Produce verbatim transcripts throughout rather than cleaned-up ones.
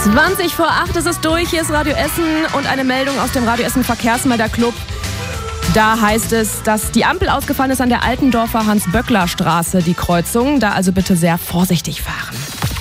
zwanzig vor acht ist es durch, hier ist Radio Essen und eine Meldung aus dem Radio Essen Verkehrsmelder Club. Da heißt es, dass die Ampel ausgefallen ist an der Altendorfer Hans-Böckler-Straße, die Kreuzung. Da also bitte sehr vorsichtig fahren.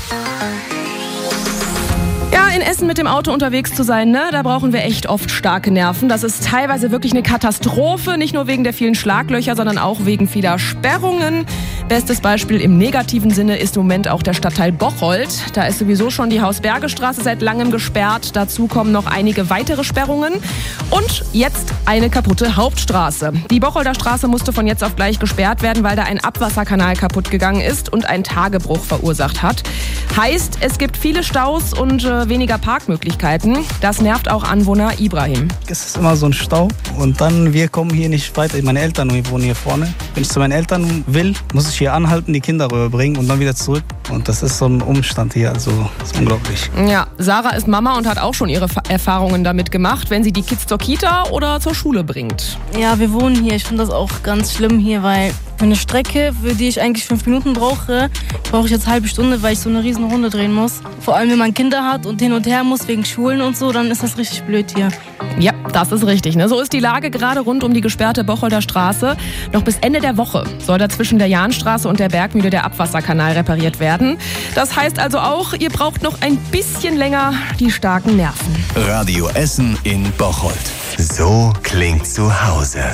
Ja, in Essen mit dem Auto unterwegs zu sein, ne? Da brauchen wir echt oft starke Nerven. Das ist teilweise wirklich eine Katastrophe, nicht nur wegen der vielen Schlaglöcher, sondern auch wegen vieler Sperrungen. Bestes Beispiel im negativen Sinne ist im Moment auch der Stadtteil Bocholt. Da ist sowieso schon die Hausbergestraße seit langem gesperrt. Dazu kommen noch einige weitere Sperrungen. Und jetzt eine kaputte Hauptstraße. Die Bocholder Straße musste von jetzt auf gleich gesperrt werden, weil da ein Abwasserkanal kaputt gegangen ist und einen Tagebruch verursacht hat. Heißt, es gibt viele Staus und äh, weniger Parkmöglichkeiten. Das nervt auch Anwohner Ibrahim. Es ist immer so ein Stau und dann wir kommen hier nicht weiter. Meine Eltern wohnen hier vorne. Wenn ich zu meinen Eltern will, muss ich hier anhalten, die Kinder rüberbringen und dann wieder zurück. Und das ist so ein Umstand hier, also das ist unglaublich. Ja, Sarah ist Mama und hat auch schon ihre Erfahrungen damit gemacht, wenn sie die Kids zur Kita oder zur Schule bringt. Ja, wir wohnen hier. Ich finde das auch ganz schlimm hier, weil für eine Strecke, für die ich eigentlich fünf Minuten brauche, brauche ich jetzt eine halbe Stunde, weil ich so eine riesen Runde drehen muss. Vor allem, wenn man Kinder hat und hin und her muss wegen Schulen und so, dann ist das richtig blöd hier. Ja, das ist richtig. Ne? So ist die Lage gerade rund um die gesperrte Bocholder Straße. Noch bis Ende der Woche soll da zwischen der Jahnstraße und der Bergmühle der Abwasserkanal repariert werden. Das heißt also auch, ihr braucht noch ein bisschen länger die starken Nerven. Radio Essen in Bocholt. So klingt zu Hause.